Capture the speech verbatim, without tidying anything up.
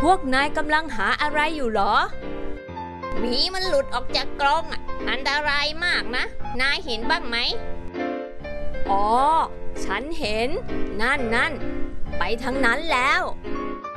วกนายกำลังหาอะไรอยู่เหรอหมีมันหลุดออกจากกรงอ่ะอันตรายมากนะนายเห็นบ้างไหมอ๋อฉันเห็นนั่นนั่นไปทางนั้นแล้ว